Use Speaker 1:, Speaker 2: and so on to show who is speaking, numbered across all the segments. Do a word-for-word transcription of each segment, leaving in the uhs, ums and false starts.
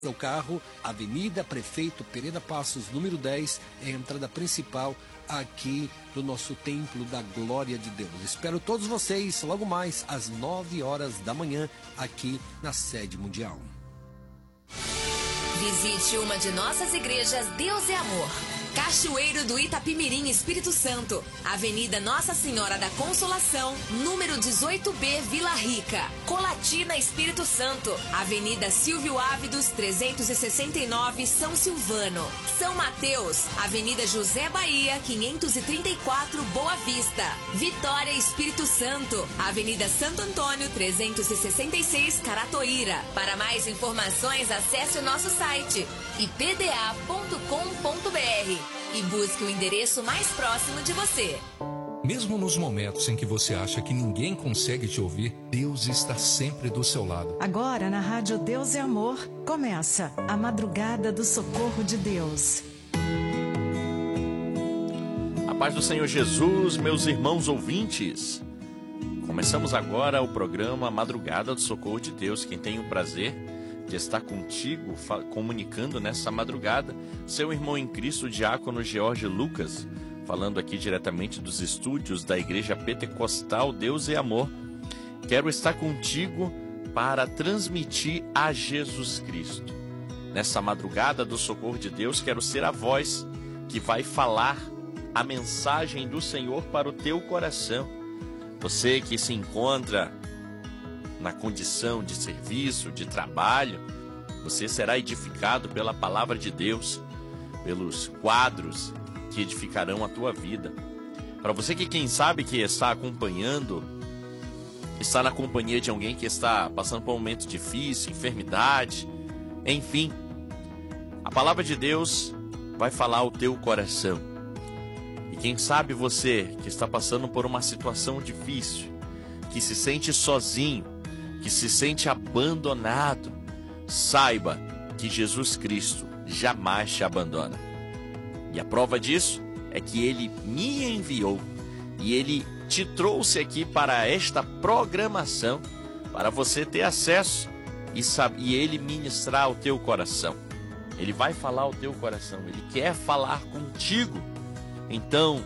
Speaker 1: O carro, Avenida Prefeito Pereira Passos, número dez, é a entrada principal aqui do nosso Templo da Glória de Deus. Espero todos vocês logo mais às nove horas da manhã aqui na sede mundial.
Speaker 2: Visite uma de nossas igrejas Deus é Amor. Cachoeiro do Itapimirim, Espírito Santo, Avenida Nossa Senhora da Consolação, número dezoito B, Vila Rica, Colatina, Espírito Santo, Avenida Silvio Ávidos, trezentos e sessenta e nove, São Silvano, São Mateus, Avenida José Bahia, quinhentos e trinta e quatro, Boa Vista, Vitória, Espírito Santo, Avenida Santo Antônio, trezentos e sessenta e seis, Caratoíra. Para mais informações, acesse o nosso site i p d a ponto com ponto b r e busque o endereço mais próximo de você.
Speaker 3: Mesmo nos momentos em que você acha que ninguém consegue te ouvir, Deus está sempre do seu lado.
Speaker 4: Agora na Rádio Deus é Amor, começa a Madrugada do Socorro de Deus.
Speaker 5: A paz do Senhor Jesus, meus irmãos ouvintes. Começamos agora o programa Madrugada do Socorro de Deus. Quem tem o prazer de estar contigo, comunicando nessa madrugada, seu irmão em Cristo, diácono George Lucas, falando aqui diretamente dos estúdios da Igreja Pentecostal Deus é Amor. Quero estar contigo para transmitir a Jesus Cristo. Nessa madrugada do Socorro de Deus, quero ser a voz que vai falar a mensagem do Senhor para o teu coração. Você que se encontra na condição de serviço, de trabalho, você será edificado pela palavra de Deus, pelos quadros que edificarão a tua vida. Para você que, quem sabe, que está acompanhando, está na companhia de alguém que está passando por um momento difícil, enfermidade, enfim, a palavra de Deus vai falar ao teu coração. E quem sabe você que está passando por uma situação difícil, que se sente sozinho, que se sente abandonado, saiba que Jesus Cristo jamais te abandona. E a prova disso é que Ele me enviou e Ele te trouxe aqui para esta programação, para você ter acesso e, sabe, e Ele ministrar ao teu coração. Ele vai falar ao teu coração, Ele quer falar contigo. Então,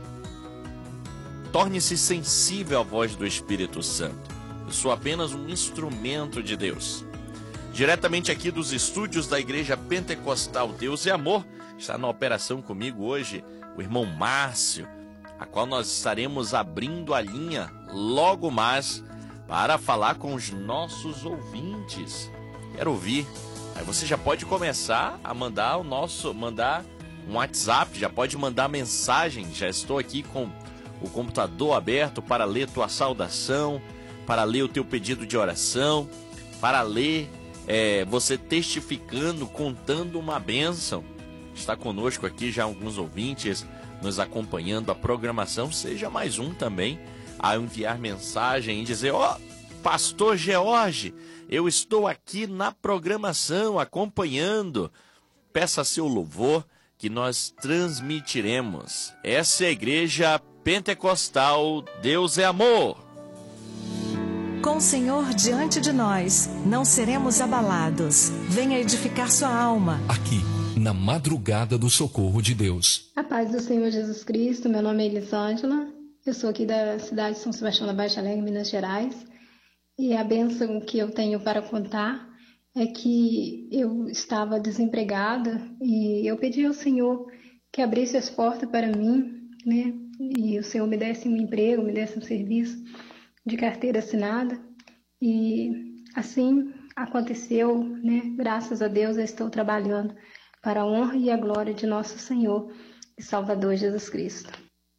Speaker 5: torne-se sensível à voz do Espírito Santo. Eu sou apenas um instrumento de Deus. Diretamente aqui dos estúdios da Igreja Pentecostal Deus é Amor, está na operação comigo hoje o irmão Márcio, a qual nós estaremos abrindo a linha logo mais para falar com os nossos ouvintes. Quero ouvir. Aí você já pode começar a mandar o nosso, mandar um WhatsApp, já pode mandar mensagem. Já estou aqui com o computador aberto para ler tua saudação, para ler o teu pedido de oração, para ler é, você testificando, contando uma bênção. Está conosco aqui já alguns ouvintes nos acompanhando a programação. Seja mais um também a enviar mensagem e dizer: ó, oh, Pastor George, eu estou aqui na programação acompanhando. Peça seu louvor que nós transmitiremos. Essa é a Igreja Pentecostal Deus é Amor.
Speaker 4: Com o Senhor diante de nós, não seremos abalados. Venha edificar sua alma.
Speaker 3: Aqui, na Madrugada do Socorro de Deus.
Speaker 6: A paz do Senhor Jesus Cristo, meu nome é Elisângela. Eu sou aqui da cidade de São Sebastião da Baixa Alegre, Minas Gerais. E a bênção que eu tenho para contar é que eu estava desempregada e eu pedi ao Senhor que abrisse as portas para mim, né? E o Senhor me desse um emprego, me desse um serviço de carteira assinada, e assim aconteceu, né? Graças a Deus eu estou trabalhando para a honra e a glória de nosso Senhor e Salvador Jesus Cristo.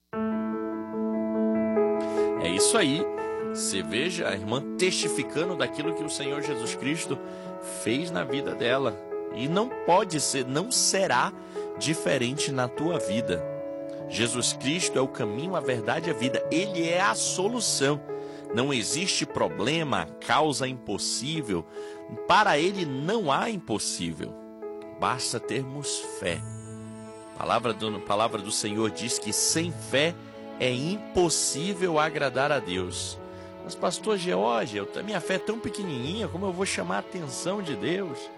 Speaker 5: É isso aí. Você veja a irmã testificando daquilo que o Senhor Jesus Cristo fez na vida dela. E não pode ser, não será diferente na tua vida. Jesus Cristo é o caminho, a verdade e a vida. Ele é a solução. Não existe problema, causa impossível. Para Ele não há impossível. Basta termos fé. A palavra do, a palavra do Senhor diz que sem fé é impossível agradar a Deus. Mas pastor George, eu, a minha fé é tão pequenininha, como eu vou chamar a atenção de Deus?